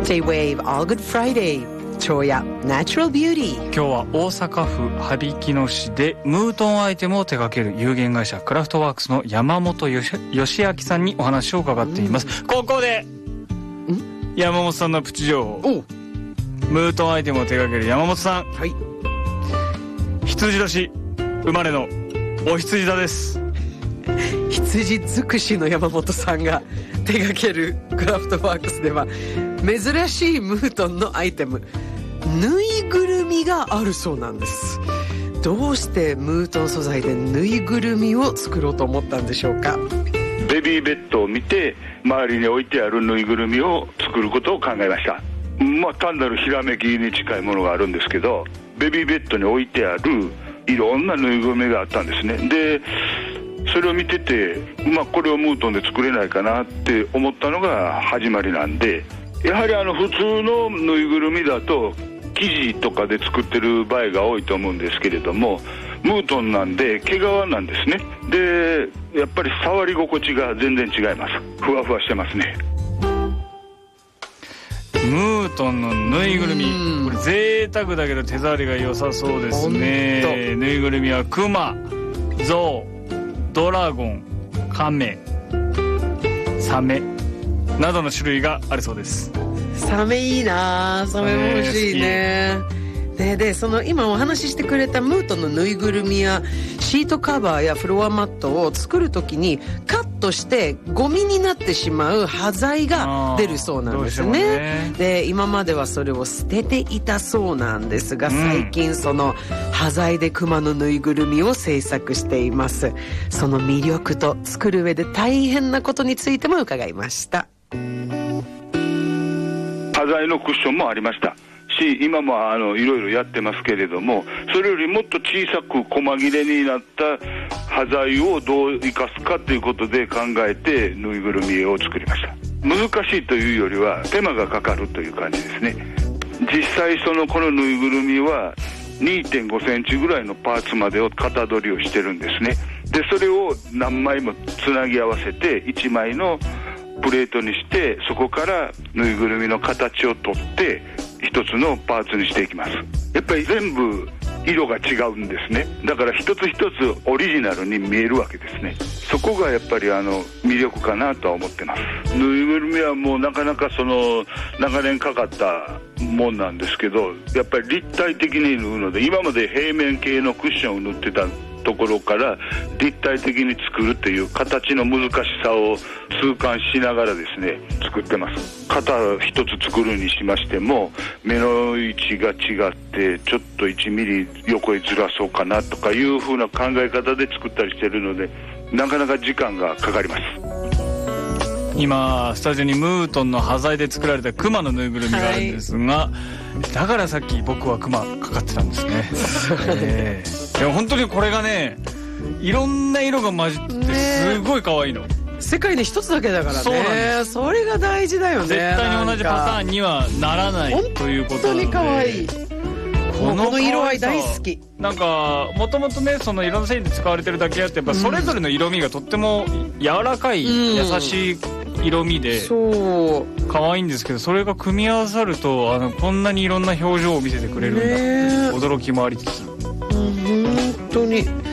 J-Wave All Good Friday 超やナチュラルビューティー。 今日は大阪府羽曳野市でムートンアイテムを手掛ける有限会社クラフトワークスの山本義明さんにお話を伺っています。ここで山本さんのプチ情報。ムートンアイテムを手掛ける山本さん、 はい、 羊年生まれのお羊座です。 羊尽くしの山本さんが手掛けるクラフトワークスでは珍しいムートンのアイテム、ぬいぐるみがあるそうなんです。どうしてムートン素材でぬいぐるみを作ろうと思ったんでしょうか。 ベビーベッドを見て周りに置いてあるぬいぐるみを作ることを考えました。単なるひらめきに近いものがあるんですけど、ベビーベッドに置いてあるいろんなぬいぐるみがあったんですね。でそれを見てて、これをムートンで作れないかなって思ったのが始まりなんで、やはり普通のぬいぐるみだと生地とかで作ってる場合が多いと思うんですけれども、ムートンなんで毛皮なんですね。でやっぱり触り心地が全然違います。ふわふわしてますね。 ムートンのぬいぐるみ、これ贅沢だけど手触りが良さそうですね。ぬいぐるみはクマ、ゾウ、ドラゴン、カメ、サメなどの種類があるそうです。 サメいいな、サメも欲しいね。でその今お話ししてくれたムートンのぬいぐるみやシートカバーやフロアマットを作るときにカットしてゴミになってしまう端材が出るそうなんですね。で今まではそれを捨てていたそうなんですが、最近その端材でクマのぬいぐるみを制作しています。その魅力と作る上で大変なことについても伺いました。 端材のクッションもありましたし、今もいろいろやってますけれども、それよりもっと小さく細切れになった端材をどう生かすかということで考えてぬいぐるみを作りました。難しいというよりは手間がかかるという感じですね。実際このぬいぐるみは 2.5 センチぐらいのパーツまでを型取りをしてるんですね。でそれを何枚もつなぎ合わせて1枚のプレートにして、そこからぬいぐるみの形を取って一つのパーツにしていきます。やっぱり全部色が違うんですね。だから一つ一つオリジナルに見えるわけですね。そこがやっぱり魅力かなとは思ってます。ぬいぐるみはもうなかなか長年かかったもんなんですけど、やっぱり立体的に縫うので、今まで平面系のクッションを縫ってたところから立体的に作るという形の難しさを痛感しながらですね作ってます。型一つ作るにしましても目の位置が違ってちょっと1ミリ横へずらそうかなとかいう風な考え方で作ったりしているので、なかなか時間がかかります。 今スタジオにムートンの端材で作られたクマのぬいぐるみがあるんですが、だからさっき僕はクマかかってたんですね。いや本当にこれがね、いろんな色が混じっててすごい可愛いの。 世界に一つだけだからね。 そうなんです。 それが大事だよね。 絶対に同じパターンにはならないということなので、 本当に可愛い。この色合い大好き。 なんかもともとね、その色の繊維で使われてるだけあって、やっぱそれぞれの色味がとっても柔らかい、優しい色味で可愛いんですけど、それが組み合わさるとこんなにいろんな表情を見せてくれるんだって驚きもありつつ、 本当に